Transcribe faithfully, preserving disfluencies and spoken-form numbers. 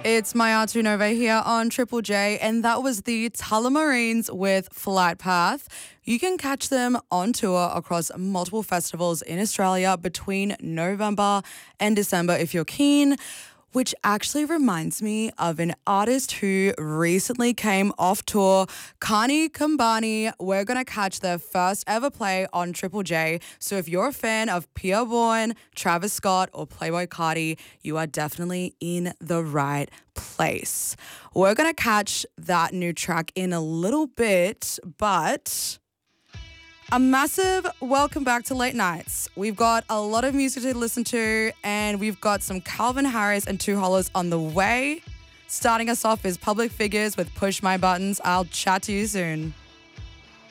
It's Mayatu Nova here on Triple J, and that was the Tullamarines with Flight Path. You can catch them on tour across multiple festivals in Australia between November and December if you're keen. Which actually reminds me of an artist who recently came off tour, Kani Kambani. We're going to catch their first ever play on Triple J. So if you're a fan of Pierre Bourne, Travis Scott, or Playboi Carti, you are definitely in the right place. We're going to catch that new track in a little bit, but a massive welcome back to Late Nights. We've got a lot of music to listen to, and we've got some Calvin Harris and Two Hollows on the way. Starting us off is Public Figures with Push My Buttons. I'll chat to you soon.